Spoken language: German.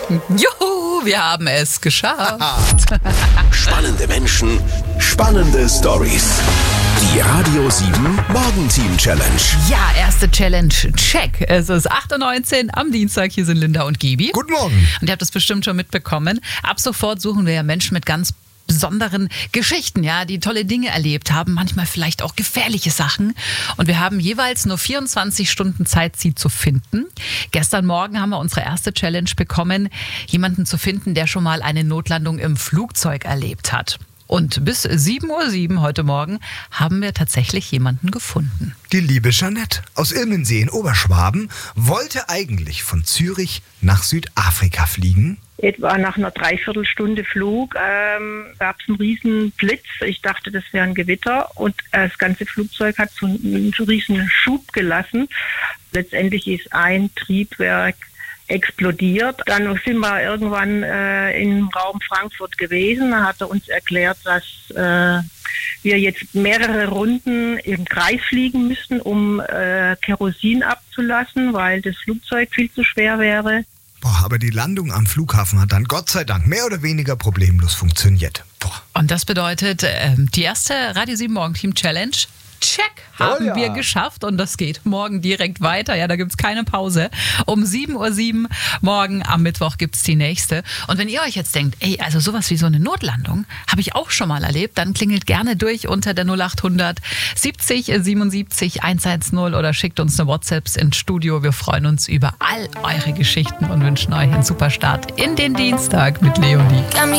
Juhu, wir haben es geschafft. Spannende Menschen, spannende Stories. Die Radio 7 Morgenteam Challenge. Ja, erste Challenge, check. Es ist 8.19 Uhr am Dienstag. Hier sind Linda und Gibi. Guten Morgen. Und ihr habt das bestimmt schon mitbekommen. Ab sofort suchen wir ja Menschen mit ganz besonderen Geschichten, ja, die tolle Dinge erlebt haben, manchmal vielleicht auch gefährliche Sachen. Und wir haben jeweils nur 24 Stunden Zeit, sie zu finden. Gestern Morgen haben wir unsere erste Challenge bekommen, jemanden zu finden, der schon mal eine Notlandung im Flugzeug erlebt hat. Und bis 7.07 Uhr heute Morgen haben wir tatsächlich jemanden gefunden. Die liebe Jeanette aus Ilmensee in Oberschwaben wollte eigentlich von Zürich nach Südafrika fliegen. Etwa nach einer Dreiviertelstunde Flug gab es einen riesen Blitz. Ich dachte, das wäre ein Gewitter und das ganze Flugzeug hat so einen riesen Schub gelassen. Letztendlich ist ein Triebwerk explodiert. Dann sind wir irgendwann im Raum Frankfurt gewesen. Da hat er uns erklärt, dass wir jetzt mehrere Runden im Kreis fliegen müssten, um Kerosin abzulassen, weil das Flugzeug viel zu schwer wäre. Aber die Landung am Flughafen hat dann Gott sei Dank mehr oder weniger problemlos funktioniert. Und das bedeutet, die erste Radio 7 Morgenteam Challenge, check, haben wir geschafft. Und das geht morgen direkt weiter. Ja, da gibt's keine Pause. Um 7.07 Uhr morgen am Mittwoch gibt's die nächste. Und wenn ihr euch jetzt denkt, also sowas wie so eine Notlandung habe ich auch schon mal erlebt, dann klingelt gerne durch unter der 0800 70 77 110 oder schickt uns eine WhatsApp ins Studio. Wir freuen uns über all eure Geschichten und wünschen euch einen super Start in den Dienstag mit Leonie.